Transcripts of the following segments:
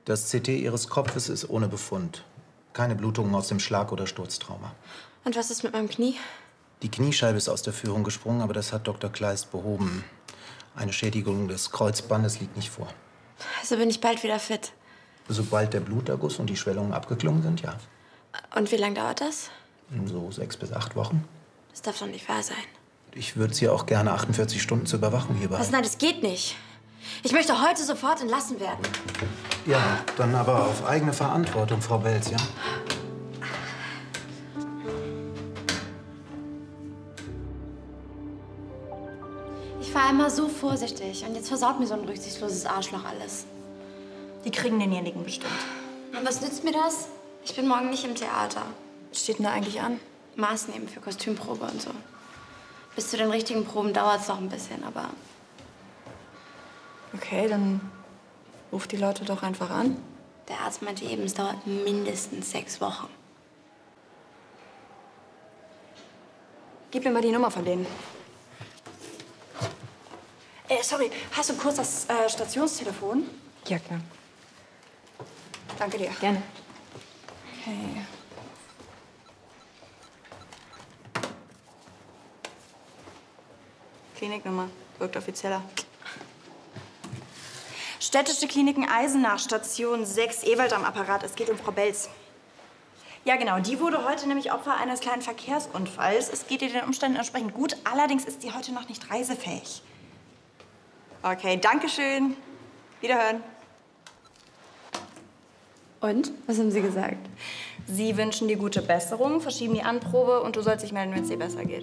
Das CT Ihres Kopfes ist ohne Befund. Keine Blutungen aus dem Schlag- oder Sturztrauma. Und was ist mit meinem Knie? Die Kniescheibe ist aus der Führung gesprungen, aber das hat Dr. Kleist behoben. Eine Schädigung des Kreuzbandes liegt nicht vor. Also bin ich bald wieder fit. Sobald der Bluterguss und die Schwellungen abgeklungen sind, ja. Und wie lange dauert das? So 6 bis 8 Wochen. Das darf doch nicht wahr sein. Ich würde Sie auch gerne 48 Stunden zur Überwachung hier behalten. Was? Nein, das geht nicht. Ich möchte heute sofort entlassen werden. Ja, dann aber auf eigene Verantwortung, Frau Welz, ja? Ich war immer so vorsichtig und jetzt versaut mir so ein rücksichtsloses Arschloch alles. Die kriegen denjenigen bestimmt. Und was nützt mir das? Ich bin morgen nicht im Theater. Was steht denn da eigentlich an? Maßnehmen für Kostümprobe und so. Bis zu den richtigen Proben dauert es noch ein bisschen, aber... Okay, dann ruf die Leute doch einfach an. Der Arzt meinte eben, es dauert mindestens 6 Wochen. Gib mir mal die Nummer von denen. Sorry, hast du kurz das Stationstelefon? Ja, klar. Danke dir. Gerne. Okay. Kliniknummer. Wirkt offizieller. Städtische Kliniken Eisenach, Station 6, Ewald am Apparat. Es geht um Frau Belz. Ja, genau. Die wurde heute nämlich Opfer eines kleinen Verkehrsunfalls. Es geht ihr den Umständen entsprechend gut. Allerdings ist sie heute noch nicht reisefähig. Okay, danke schön. Wiederhören. Und? Was haben Sie gesagt? Sie wünschen dir gute Besserung, verschieben die Anprobe und du sollst dich melden, wenn es dir besser geht.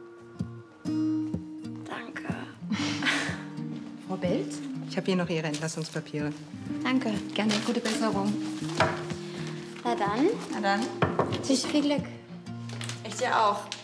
Danke. Frau Belz? Ich habe hier noch Ihre Entlassungspapiere. Danke. Gerne, gute Besserung. Na dann, Na dann. wünsche ich viel Glück. Ich dir auch.